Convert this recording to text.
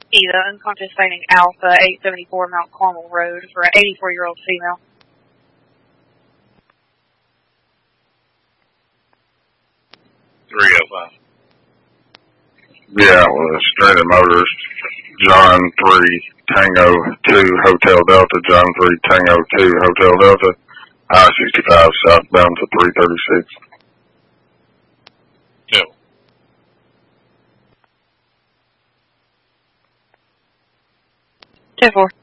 Eva, unconscious signing Alpha, 874 Mount Carmel Road for an 84-year-old female. Yeah, it was stranded motorist, John 3 Tango 2 Hotel Delta, John 3 Tango 2 Hotel Delta, I-65 southbound to 336. Yeah. 10-4.